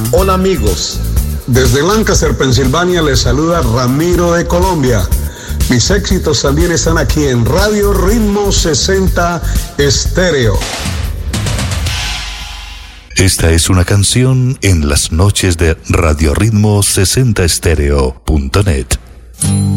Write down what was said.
Hola amigos, desde Lancaster, Pensilvania les saluda Ramiro de Colombia. Mis éxitos también están aquí en Radio Ritmo 60 Estéreo. Esta es una canción en las noches de Radio Ritmo 60 Estéreo.net.